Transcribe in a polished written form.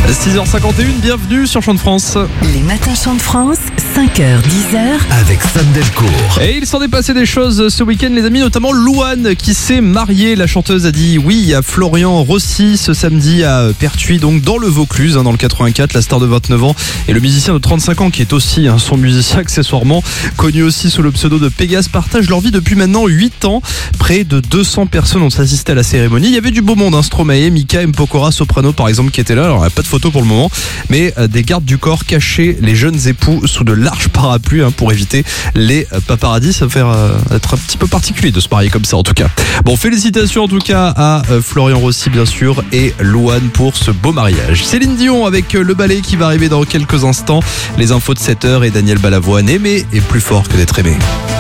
6h51, bienvenue sur Chant de France. Les matins Chant de France, 5h, 10h. Avec Sam Delcourt. Et il s'en est passé des choses ce week-end, les amis, notamment Louane qui s'est mariée. La chanteuse a dit oui à Florian Rossi ce samedi à Pertuis, donc dans le Vaucluse, dans le 84. La star de 29 ans et le musicien de 35 ans qui est aussi son musicien accessoirement, connu aussi sous le pseudo de Pégase, partagent leur vie depuis maintenant 8 ans. Près de 200 personnes ont assisté à la cérémonie. Il y avait du beau monde, Stromae, Mika, M. Pokora, Soprano par exemple qui étaient là. Alors il n'y a pas de photo pour le moment, mais des gardes du corps cachaient les jeunes époux sous de larges parapluies pour éviter les paparazzis. Ça va faire être un petit peu particulier de se marier comme ça en tout cas. Bon, félicitations en tout cas à Florian Rossi bien sûr et Louane pour ce beau mariage. Céline Dion avec le ballet qui va arriver dans quelques instants. Les infos de 7h et Daniel Balavoine, aimé est plus fort que d'être aimé.